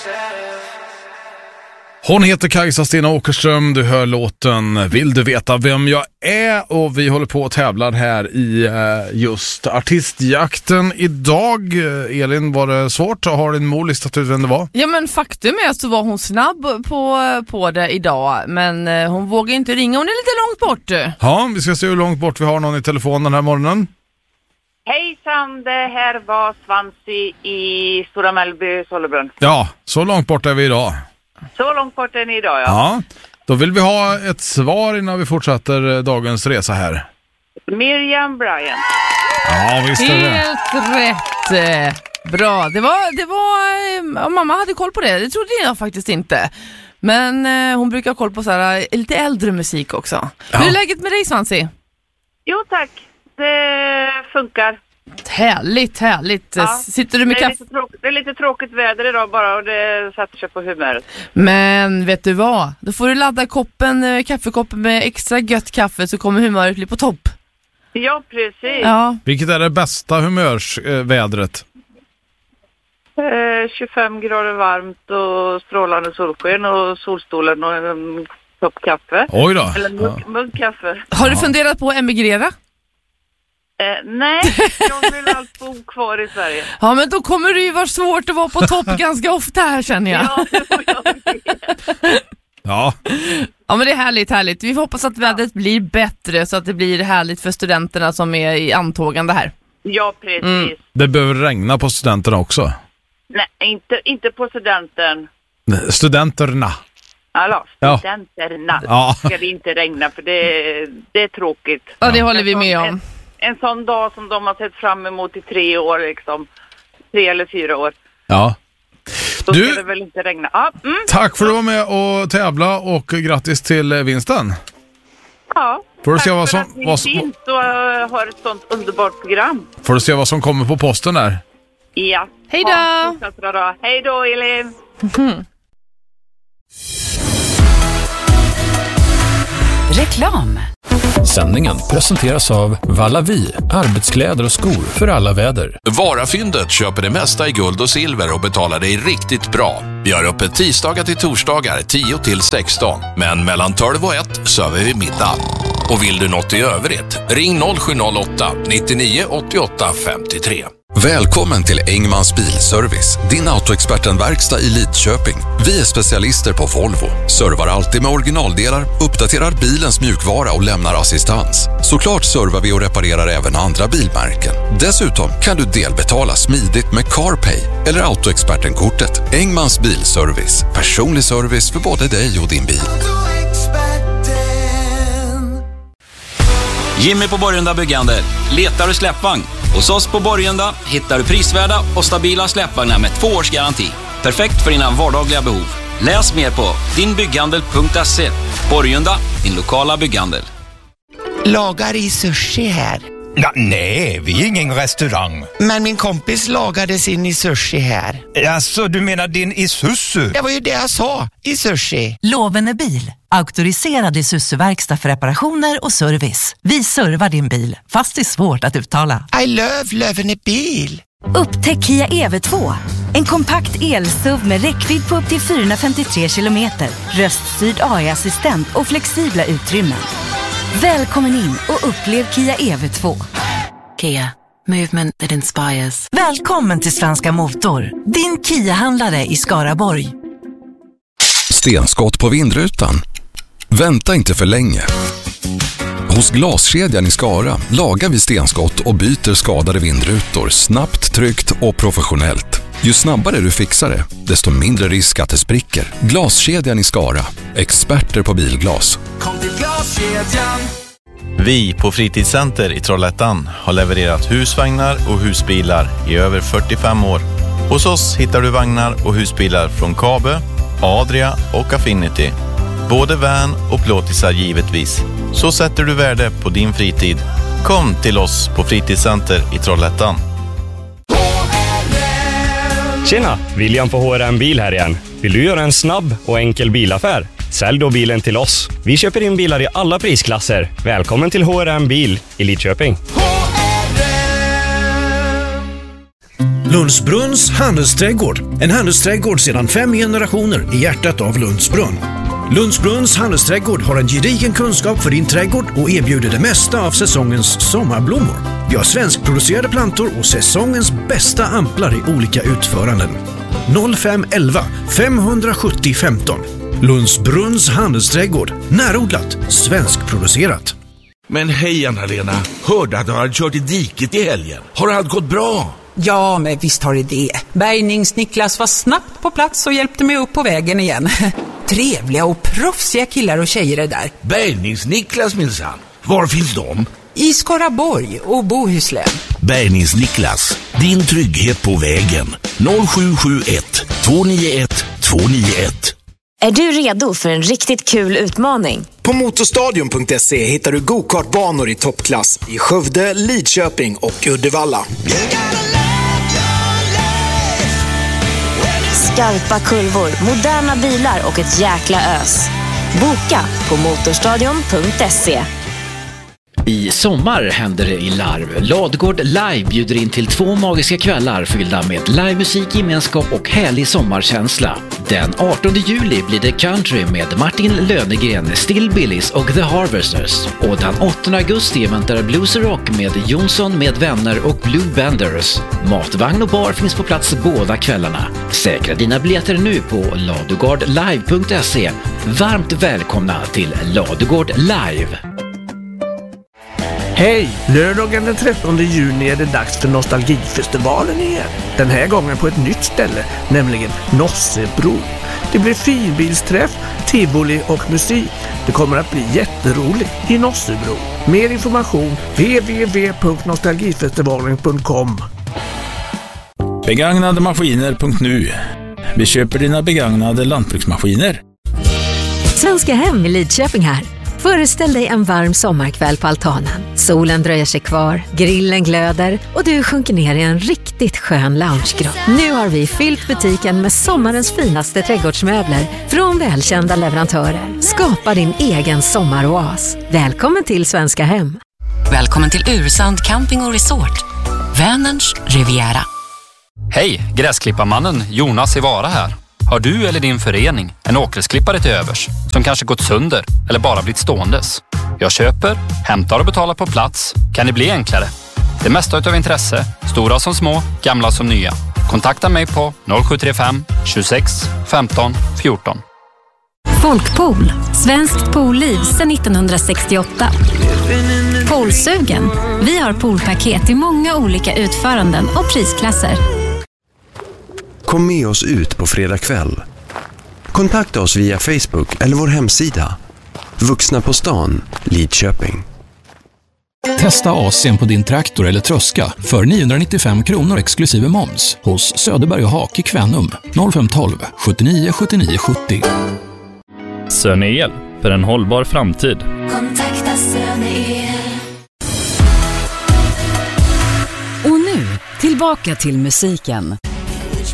Hon heter Kajsa Stina Åkerström, du hör låten Vill du veta vem jag är? Och vi håller på att tävla här i just artistjakten idag. Elin, var det svårt? Har din mor listat ut vem det var? Ja, men faktum är att så var hon snabb på det idag. Men hon vågar inte ringa, hon är lite långt bort. Ja, vi ska se hur långt bort vi har någon i telefonen den här morgonen. Hejsan, det här var Svansi i Stora Mellby, Sollebrunn. Ja, så långt bort är vi idag. Så långt bort är ni idag, ja. Ja, då vill vi ha ett svar innan vi fortsätter dagens resa här. Miriam Bryant. Ja, visst är det. Helt rätt. Bra, det var mamma hade koll på det. Det trodde jag faktiskt inte. Men hon brukar ha koll på så här, lite äldre musik också. Ja. Hur är läget med dig, Svansi? Jo, tack. Det funkar. Härligt. Ja. Sitter du med kaffe? Det är lite tråkigt väder idag bara och det sätter sig på humöret. Men vet du vad? Då får du ladda kaffekoppen med extra gött kaffe så kommer humöret bli på topp. Ja, precis. Ja. Vilket är det bästa humörsvädret? 25 grader varmt och strålande solsken och solstolen och en kopp kaffe. Oj då. Eller mugg kaffe. Har du funderat på att emigrera? Nej, jag vill allt bo kvar i Sverige. Ja, men då kommer det ju vara svårt att vara på topp ganska ofta här, känner jag. Ja, det får jag vet. Ja. Ja, men det är härligt. Vi får hoppas att vädret blir bättre så att det blir härligt för studenterna som är i antågande här. Ja, precis. Det behöver regna på studenterna också. Nej, inte på studenten. Studenterna. Alltså, Ja. studenterna. Ja. Ska det inte regna för det är tråkigt. Ja, det håller vi med om. En sån dag som de har sett fram emot i 3 år liksom. 3 eller 4 år. Ja. Då ska det väl inte regna. Tack för att du var med och tävla och grattis till vinsten. Ja. Får du se vad som har ett sånt underbart program. Får du se vad som kommer på posten där. Ja. Hej då. Hej då, Elin. Reklam. Sändningen presenteras av Vallavi, arbetskläder och skor för alla väder. Varafyndet köper det mesta i guld och silver och betalar dig riktigt bra. Vi har öppet tisdagar till torsdagar 10 till 16, men mellan 12 och 1 söver vi middag. Och vill du något i övrigt, ring 0708 99 88 53. Välkommen till Engmans Bilservice, din autoexpertenverkstad i Lidköping. Vi är specialister på Volvo, servar alltid med originaldelar, uppdaterar bilens mjukvara och lämnar assistans. Såklart servar vi och reparerar även andra bilmärken. Dessutom kan du delbetala smidigt med CarPay eller autoexpertenkortet. Engmans Bilservice, personlig service för både dig och din bil. Jimmy på Borgunda Byggande. Letar du släppvagn? Hos oss på Borgunda hittar du prisvärda och stabila släppvagnar med 2 års garanti. Perfekt för dina vardagliga behov. Läs mer på dinbygghandel.se. Borgunda, din lokala bygghandel. Lagar i sushi här. Nej, vi är ingen restaurang. Men min kompis lagade sin i sushi här. Alltså, du menar din Isuzu? Det var ju det jag sa, i sushi. Lovende bil. Auktoriserad Isuzu-verkstad för reparationer och service. Vi servar din bil, fast det är svårt att uttala. I love Lovende bil. Upptäck Kia EV2. En kompakt el-SUV med räckvidd på upp till 453 kilometer. Röststyrd AI-assistent och flexibla utrymmen. Välkommen in och upplev Kia EV2. Kia. Movement that inspires. Välkommen till Svenska Motor. Din Kia-handlare i Skaraborg. Stenskott på vindrutan. Vänta inte för länge. Hos Glaskedjan i Skara lagar vi stenskott och byter skadade vindrutor snabbt, tryggt och professionellt. Ju snabbare du fixar det, desto mindre risk att det spricker. Glaskedjan i Skara. Experter på bilglas. Kom till Glaskedjan. Vi på Fritidscenter i Trollhättan har levererat husvagnar och husbilar i över 45 år. Hos oss hittar du vagnar och husbilar från Kabe, Adria och Affinity. Både van och plåtisar givetvis. Så sätter du värde på din fritid. Kom till oss på Fritidscenter i Trollhättan. Tjena, William på HRM Bil här igen. Vill du göra en snabb och enkel bilaffär? Sälj då bilen till oss. Vi köper in bilar i alla prisklasser. Välkommen till HRM Bil i Lidköping. Lundsbrunns handelsträdgård. En handelsträdgård sedan 5 generationer i hjärtat av Lundsbrunn. Lundsbrunns handelsträdgård har en gedigen kunskap för din trädgård och erbjuder det mesta av säsongens sommarblommor. Vi har svenskproducerade plantor och säsongens bästa amplar i olika utföranden. 0511 570 15. Lundsbrunns handelsträdgård. Närodlat, svenskproducerat. Men hej Anna-Lena, hörde att du hade kört i diket i helgen. Har allt gått bra? Ja, men visst har det. Bärgnings-Niklas var snabbt på plats och hjälpte mig upp på vägen igen. Trevliga och proffsiga killar och tjejer är där. Bärgnings-Niklas minsann. Var finns de? I Skaraborg och Bohuslän. Bärgnings-Niklas, din trygghet på vägen. 0771 291 291. Är du redo för en riktigt kul utmaning? På motorstadion.se hittar du go-kartbanor i toppklass i Skövde, Lidköping och Uddevalla. Skarpa kurvor, moderna bilar och ett jäkla ös. Boka på motorstadion.se. I sommar händer det i Larv. Ladugård Live bjuder in till 2 magiska kvällar fyllda med livemusik, gemenskap och härlig sommarkänsla. Den 18 juli blir det country med Martin Lönegren, Still Billys och The Harvesters. Och den 8 augusti väntar blues och rock med Jonsson med vänner och Blue Benders. Matvagn och bar finns på plats båda kvällarna. Säkra dina biljetter nu på ladugårdlive.se. Varmt välkomna till Ladugård Live. Hej! Lördagen den 13 juni är det dags för Nostalgifestivalen igen. Den här gången på ett nytt ställe, nämligen Nossebro. Det blir finbilsträff, tivoli och musik. Det kommer att bli jätteroligt i Nossebro. Mer information www.nostalgifestivalen.com. Begagnademaskiner.nu. Vi köper dina begagnade lantbruksmaskiner. Svenska Hem i Lidköping här. Föreställ dig en varm sommarkväll på altanen. Solen dröjer sig kvar, grillen glöder och du sjunker ner i en riktigt skön loungegrupp. Nu har vi fyllt butiken med sommarens finaste trädgårdsmöbler från välkända leverantörer. Skapa din egen sommaroas. Välkommen till Svenska Hem. Välkommen till Ursand Camping och Resort. Vänerns Riviera. Hej, gräsklipparmannen Jonas i Vara här. Har du eller din förening en åkersklippare till övers som kanske gått sönder eller bara blivit ståendes? Jag köper, hämtar och betalar på plats. Kan det bli enklare? Det mesta utav intresse, stora som små, gamla som nya. Kontakta mig på 0735 26 15 14. Folkpool, svenskt poolliv sedan 1968. Poolsugen. Vi har poolpaket i många olika utföranden och prisklasser. Kom med oss ut på fredag kväll. Kontakta oss via Facebook eller vår hemsida. Vuxna på stan, Lidköping. Testa AC:n på din traktor eller tröska för 995 kronor exklusive moms hos Söderberg och Hak i Kvänum 0512 79 79 70. Söneel, för en hållbar framtid. Kontakta Söneel. Och nu, tillbaka till musiken.